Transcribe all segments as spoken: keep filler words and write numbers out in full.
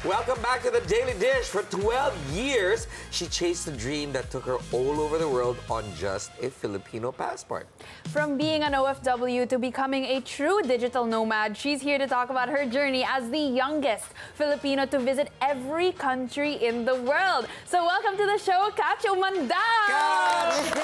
Welcome back to the Daily Dish. For twelve years, she chased a dream that took her all over the world on just a Filipino passport. From being an O F W to becoming a true digital nomad, she's here to talk about her journey as the youngest Filipino to visit every country in the world. So welcome to the show, Catch Umandang! Catch!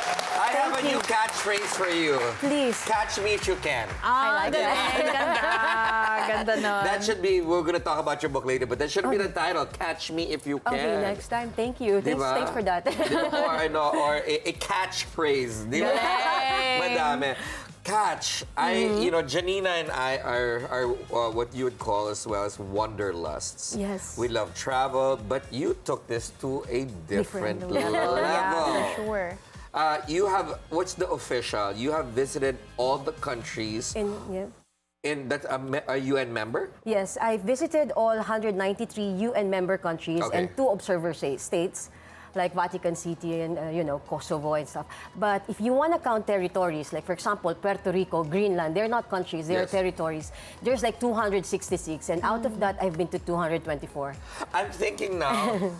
I have a new catchphrase for you. Please. Catch me if you can. Ah, I like galing. Ganda. Ganda nun. That should be, we're going to talk about your book later, but that should be the title, Catch Me If You Can. Okay, next time. Thank you. Thanks, Diba? thanks for that. or ano, or a, a catchphrase. Di ba? Galing. Madami. Catch. I, you know, Janina and I are, are uh, what you would call as well as wanderlusts. Yes. We love travel, but you took this to a different, Different level. level. Yeah, for sure. Uh, you have, what's the official? You have visited all the countries In, yeah. in that a, me- a U N member? Yes, I visited all one hundred ninety-three U N member countries Okay. and two observer sa- states, like Vatican City and, uh, you know, Kosovo and stuff. But if you want to count territories, like, for example, Puerto Rico, Greenland, they're not countries, they're Yes. territories. There's like two hundred sixty-six, and out of that, I've been to two hundred twenty-four. I'm thinking now,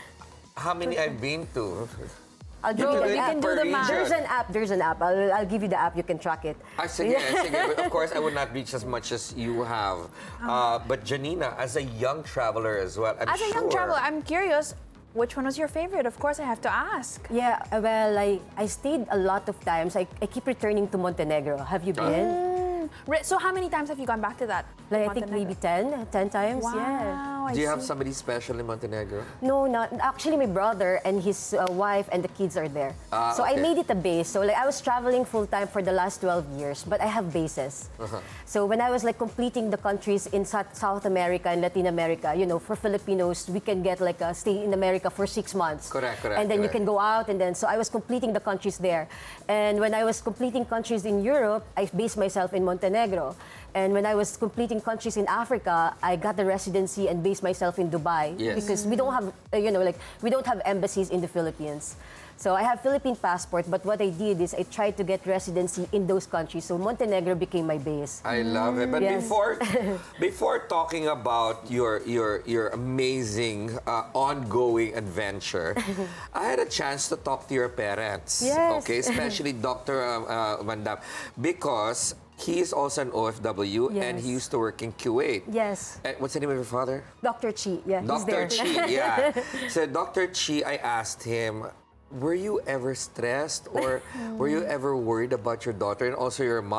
how many I've been to? I'll give You you can the do it app. per the math. There's region. an app, there's an app. I'll, I'll give you the app, you can track it. Ah, sige, sige. But of course, I would not reach as much as you have. Uh, but Janina, as a young traveler as well, I'm As a young sure- traveler, I'm curious, which one was your favorite? Of course, I have to ask. Yeah, uh, well, I, I stayed a lot of times. I, I keep returning to Montenegro. Have you been? Re- So how many times have you gone back to that? Like, I think Montenegro? maybe ten, ten times, Wow, yeah. I Do you have see. somebody special in Montenegro? No, not actually. My brother and his uh, wife and the kids are there. Ah, so I okay. made it a base. So like I was traveling full time for the last twelve years, but I have bases. Uh-huh. So when I was like completing the countries in South South America and Latin America, you know, for Filipinos, we can get like a stay in America for six months. Correct, correct, And then correct. you can go out, and then so I was completing the countries there. And when I was completing countries in Europe, I based myself in Montenegro. And when I was completing countries in Africa, I got the residency and based myself in Dubai. Yes. Because we don't have, uh, you know, like we don't have embassies in the Philippines. So I have Philippine passport, but what I did is I tried to get residency in those countries. So Montenegro became my base. I love it. But Yes. before before talking about your your your amazing uh, ongoing adventure, I had a chance to talk to your parents. Yes. Okay, especially Doctor Um, uh, Mandam, because he is also an O F W and he Yes. used to work in Kuwait. Yes. Uh, what's the name of your father? Doctor Chi, yeah, he's Doctor there. Chi, yeah. So Doctor Chi, I asked him, were you ever stressed or were you ever worried about your daughter and also your mom?